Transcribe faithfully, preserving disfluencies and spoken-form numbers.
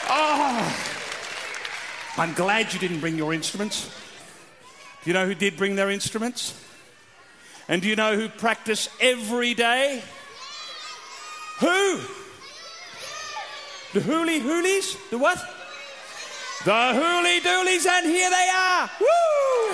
Oh, I'm glad you didn't bring your instruments. Do you know who did bring their instruments? And do you know who practice every day? Who? The hooly hoolies? The what? The hooly doolies, and here they are. Woo!